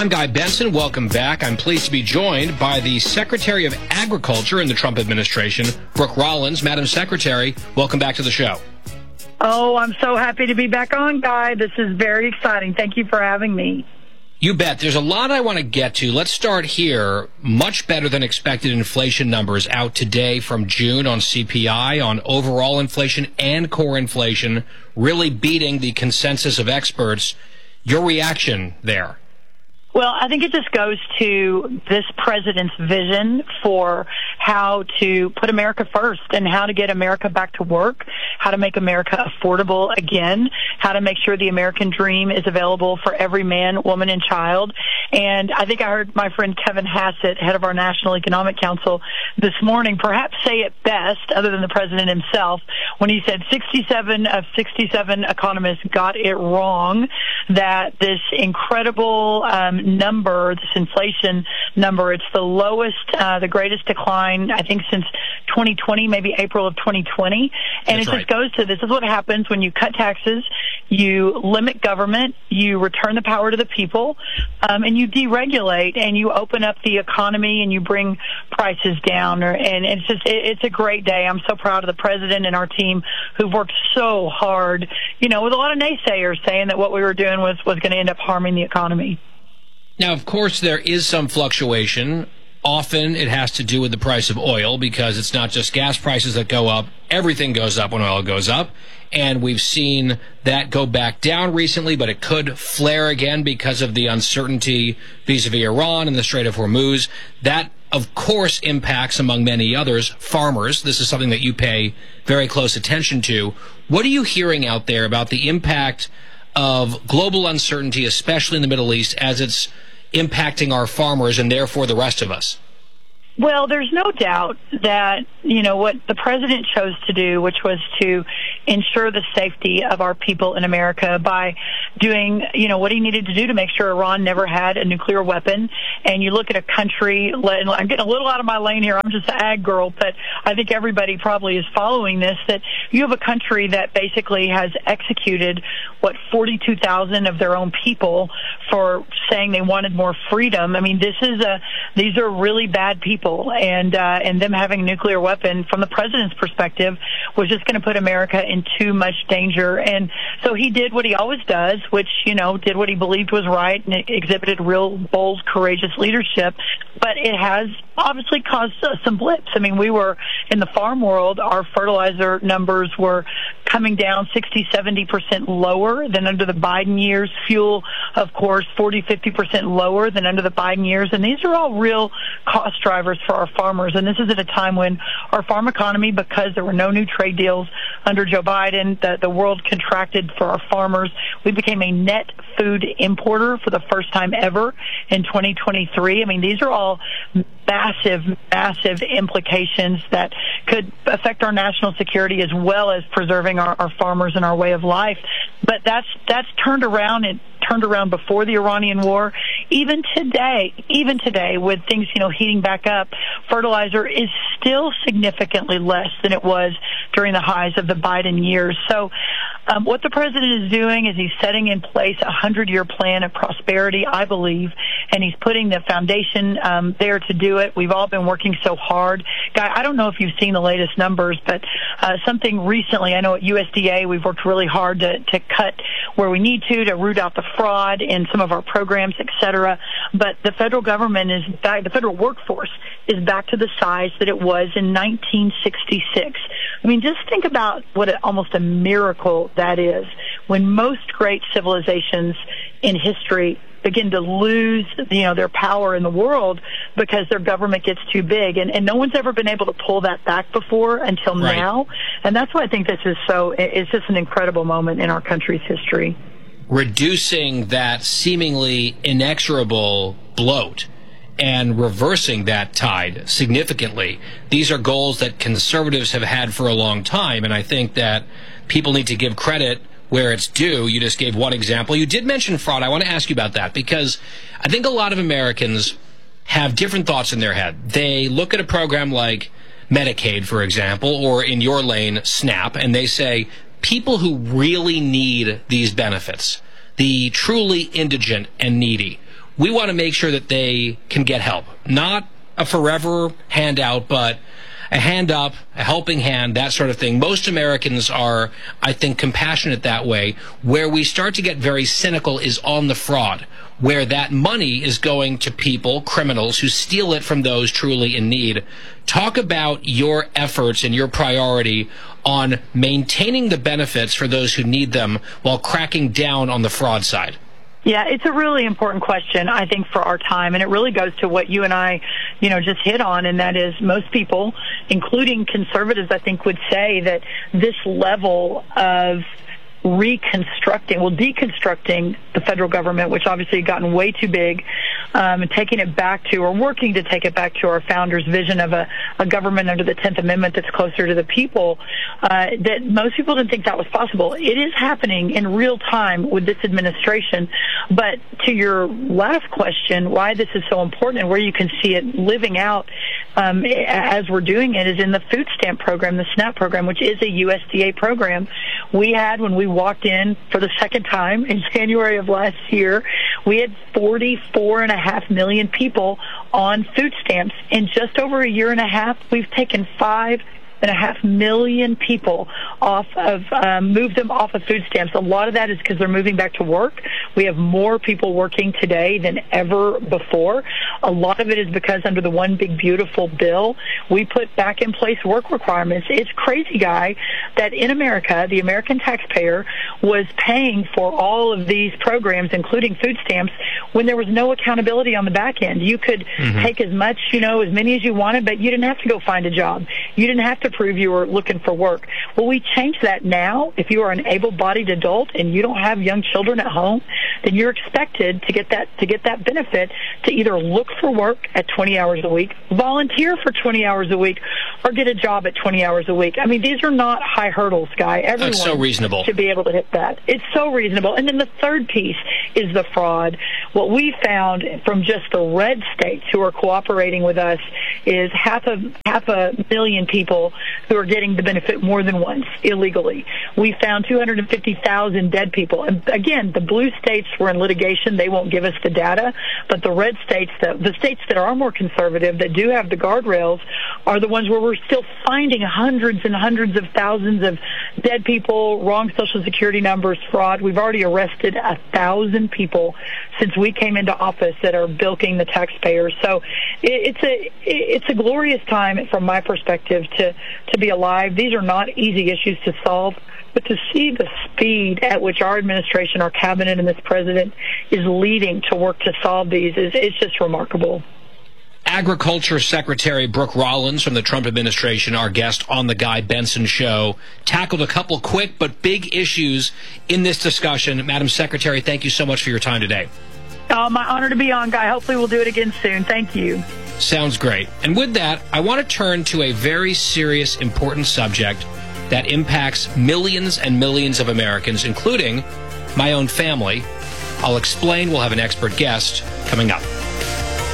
I'm Guy Benson. Welcome back. I'm pleased to be joined by the Secretary of Agriculture in the Trump administration, Brooke Rollins. Madam Secretary, welcome back to the show. Oh, I'm so happy to be back on, Guy. This is very exciting. Thank you for having me. You bet. There's a lot I want to get to. Let's start here. Much better than expected inflation numbers out today from June on CPI, on overall inflation and core inflation, really beating the consensus of experts. Your reaction there? Well, I think it just goes to this president's vision for how to put America first and how to get America back to work, how to make America affordable again, how to make sure the American dream is available for every man, woman, and child. And I think I heard my friend Kevin Hassett, head of our National Economic Council, this morning perhaps say it best, other than the president himself, when he said 67 of 67 economists got it wrong, that this incredible number, this inflation number, it's the lowest, the greatest decline, I think, since 2020, maybe April of 2020. And That's it right. just goes to, this is what happens when you cut taxes, you limit government, you return the power to the people, and you deregulate, and you open up the economy, and you bring prices down. And it's just, it's a great day. I'm so proud of the president and our team who've worked so hard, you know, with a lot of naysayers saying that what we were doing was going to end up harming the economy. Now, of course, there is some fluctuation. Often it has to do with the price of oil, because it's not just gas prices that go up. Everything goes up when oil goes up. And we've seen that go back down recently, but it could flare again because of the uncertainty vis-a-vis Iran and the Strait of Hormuz. That, of course, impacts, among many others, farmers. This is something that you pay very close attention to. What are you hearing out there about the impact of global uncertainty, especially in the Middle East, as it's impacting our farmers and therefore the rest of us? Well, there's no doubt that, you know, what the president chose to do, which was to ensure the safety of our people in America by doing, you know, what he needed to do to make sure Iran never had a nuclear weapon. And you look at a country, I'm getting a little out of my lane here, I'm just an ag girl, but I think everybody probably is following this, that you have a country that basically has executed, 42,000 of their own people for saying they wanted more freedom. I mean, these are really bad people. And them having a nuclear weapon, from the president's perspective, was just going to put America in too much danger. And so he did what he always does, which, you know, did what he believed was right, and exhibited real bold, courageous leadership. But it has obviously caused some blips. I mean, we were in the farm world, our fertilizer numbers were coming down 60-70% lower than under the Biden years. Fuel, of course, 40-50% lower than under the Biden years. And these are all real cost drivers for our farmers. And this is at a time when our farm economy, because there were no new trade deals under Joe Biden, the world contracted for our farmers. We became a net food importer for the first time ever in 2023. I mean, these are all massive implications that could affect our national security as well as preserving our farmers and our way of life. But that's turned around. It turned around before the Iranian war. Even today, with things, you know, heating back up, fertilizer is still significantly less than it was during the highs of the Biden years. So what the president is doing is he's setting in place a 100-year plan of prosperity, I believe, and he's putting the foundation there to do it. We've all been working so hard. Guy, I don't know if you've seen the latest numbers, but something recently, I know at USDA we've worked really hard to cut where we need to root out the fraud in some of our programs, et cetera. But the federal government is back, the federal workforce is back to the size that it was in 1966. I mean, just think about what almost a miracle that is, when most great civilizations in history begin to lose, you know, their power in the world because their government gets too big. And no one's ever been able to pull that back before until Right. now. And that's why I think this is it's just an incredible moment in our country's history. Reducing that seemingly inexorable bloat and reversing that tide significantly. These are goals that conservatives have had for a long time, and I think that people need to give credit where it's due. You just gave one example. You did mention fraud. I want to ask you about that, because I think a lot of Americans have different thoughts in their head. They look at a program like Medicaid, for example, or in your lane, SNAP, and they say, people who really need these benefits, the truly indigent and needy, we want to make sure that they can get help. Not a forever handout, but a hand up, a helping hand, that sort of thing. Most Americans are, I think, compassionate that way. Where we start to get very cynical is on the fraud, where that money is going to people, criminals, who steal it from those truly in need. Talk about your efforts and your priority on maintaining the benefits for those who need them while cracking down on the fraud side. Yeah, it's a really important question, I think, for our time, and it really goes to what you and I, just hit on, and that is most people, including conservatives, I think, would say that this level of deconstructing the federal government, which obviously had gotten way too big, and taking it back to, or working to take it back to our founders' vision of a government under the 10th Amendment that's closer to the people, that most people didn't think that was possible. It is happening in real time with this administration. But to your last question, why this is so important and where you can see it living out as we're doing it is in the food stamp program, the SNAP program, which is a USDA program. We had, when we walked in for the second time in January of last year, we had 44.5 million people on food stamps. In just over a year and a half, we've taken 5.5 million people moved them off of food stamps. A lot of that is because they're moving back to work. We have more people working today than ever before. A lot of it is because under the One Big Beautiful bill, we put back in place work requirements. It's crazy, Guy, that in America, the American taxpayer was paying for all of these programs, including food stamps, when there was no accountability on the back end. You could take as much, as many as you wanted, but you didn't have to go find a job. You didn't have to prove you were looking for work. Well, we changed that now. If you are an able-bodied adult and you don't have young children at home, then you're expected to get that benefit to either look for work at 20 hours a week, volunteer for 20 hours a week, or get a job at 20 hours a week. I mean, these are not high hurdles, Guy. Everyone That's so reasonable to be able to hit that. It's so reasonable. And then the third piece is the fraud. What we found from just the red states who are cooperating with us is half a million people who are getting the benefit more than once illegally. We found 250,000 dead people. And again, the blue states were in litigation. They won't give us the data. But the red states, the states that are more conservative, that do have the guardrails, are the ones where we're still finding hundreds and hundreds of thousands of dead people, wrong Social Security numbers, fraud. We've already arrested 1,000 people since we came into office that are bilking the taxpayers. So it's a glorious time from my perspective to be alive. These are not easy issues to solve, but to see the speed at which our administration, our cabinet, and this president is leading to work to solve these is just remarkable. Agriculture Secretary Brooke Rollins from the Trump administration, our guest on the Guy Benson Show, tackled a couple quick but big issues in this discussion. Madam Secretary, thank you so much for your time today. My honor to be on, Guy. Hopefully we'll do it again soon. Thank you. Sounds great. And with that, I want to turn to a very serious, important subject that impacts millions and millions of Americans, including my own family. I'll explain. We'll have an expert guest coming up.